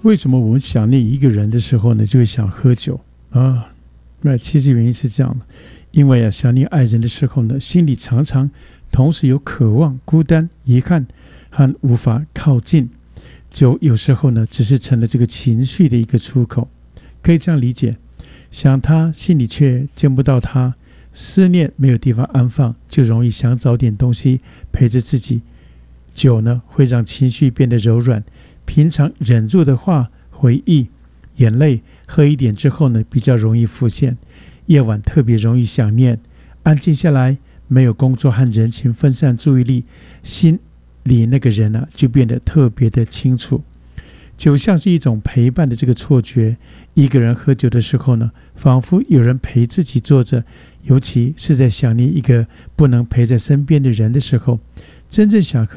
为什么我们想念一个人的时候呢，就会想喝酒啊？那其实原因是这样的，因为想念爱人的时候呢，心里常常同时有渴望、孤单、遗憾和无法靠近。酒有时候呢，只是成了这个情绪的一个出口，可以这样理解：想他，心里却见不到他，思念没有地方安放，就容易想找点东西陪着自己。酒呢，会让情绪变得柔软，平常忍住的话、回忆、眼泪，喝一点之后呢，比较容易浮现。夜晚特别容易想念，安静下来，没有工作和人情分散注意力，心里那个人啊，就变得特别的清楚。酒像是一种陪伴的这个错觉，一个人喝酒的时候呢，仿佛有人陪自己坐着，尤其是在想念一个不能陪在身边的人的时候，真正想喝